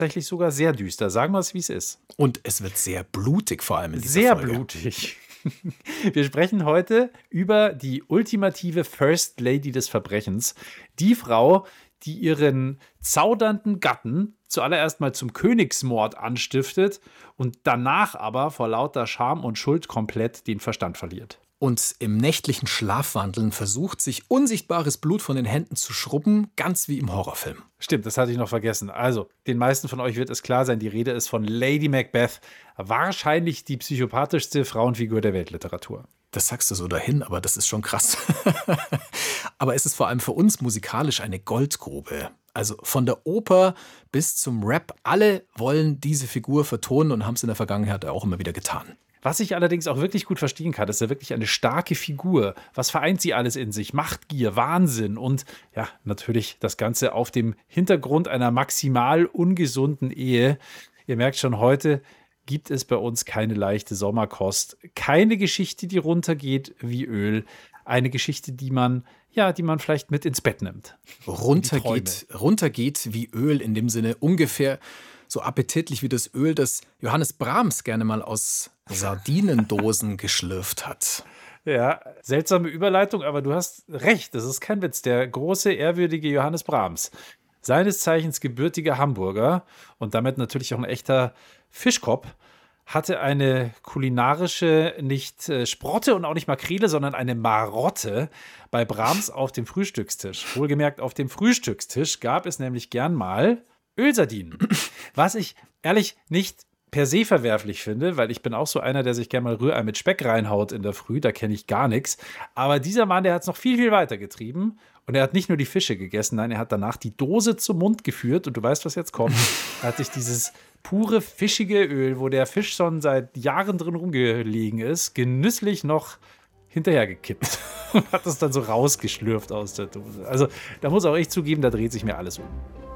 Tatsächlich sogar sehr düster. Sagen wir es, wie es ist. Und es wird sehr blutig, vor allem in dieser Sehr Folge. blutig. Wir sprechen heute über die ultimative First Lady des Verbrechens. Die Frau, die ihren zaudernden Gatten zuallererst mal zum Königsmord anstiftet und danach aber vor lauter Scham und Schuld komplett den Verstand verliert. Und im nächtlichen Schlafwandeln versucht, sich unsichtbares Blut von den Händen zu schrubben, ganz wie im Horrorfilm. Stimmt, das hatte ich noch vergessen. Also, den meisten von euch wird es klar sein, die Rede ist von Lady Macbeth, wahrscheinlich die psychopathischste Frauenfigur der Weltliteratur. Das sagst du so dahin, aber das ist schon krass. Aber es ist vor allem für uns musikalisch eine Goldgrube. Also von der Oper bis zum Rap, alle wollen diese Figur vertonen und haben es in der Vergangenheit auch immer wieder getan. Was ich allerdings auch wirklich gut verstehen kann, ist ja wirklich eine starke Figur. Was vereint sie alles in sich? Machtgier, Wahnsinn und ja, natürlich das Ganze auf dem Hintergrund einer maximal ungesunden Ehe. Ihr merkt schon, heute gibt es bei uns keine leichte Sommerkost. Keine Geschichte, die runtergeht wie Öl. Eine Geschichte, die man vielleicht mit ins Bett nimmt. Runtergeht wie Öl in dem Sinne ungefähr so appetitlich wie das Öl, das Johannes Brahms gerne mal aus Sardinendosen geschlürft hat. Ja, seltsame Überleitung, aber du hast recht, das ist kein Witz. Der große, ehrwürdige Johannes Brahms, seines Zeichens gebürtiger Hamburger und damit natürlich auch ein echter Fischkopf, hatte eine kulinarische, nicht Sprotte und auch nicht Makrele, sondern eine Marotte bei Brahms auf dem Frühstückstisch. Wohlgemerkt, auf dem Frühstückstisch gab es nämlich gern mal Ölsardinen. Was ich ehrlich nicht per se verwerflich finde, weil ich bin auch so einer, der sich gerne mal Rührei mit Speck reinhaut in der Früh, da kenne ich gar nichts. Aber dieser Mann, der hat es noch viel, viel weiter getrieben. Und er hat nicht nur die Fische gegessen, nein, er hat danach die Dose zum Mund geführt. Und du weißt, was jetzt kommt. Er hat sich dieses pure, fischige Öl, wo der Fisch schon seit Jahren drin rumgelegen ist, genüsslich noch hinterhergekippt. Und hat es dann so rausgeschlürft aus der Dose. Also da muss auch ich zugeben, da dreht sich mir alles um.